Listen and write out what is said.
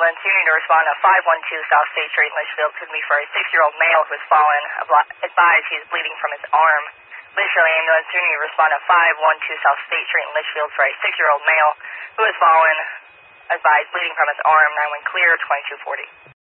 ambulance. You need to respond to 512 South State Street in Litchfield. Could be for a 6-year-old male who has fallen. Advise he is bleeding from his arm. Litchfield ambulance. You need to respond to 512 South State Street in Litchfield for a 6-year-old male who has fallen. Advise bleeding from his arm. 9-1 clear, 2240.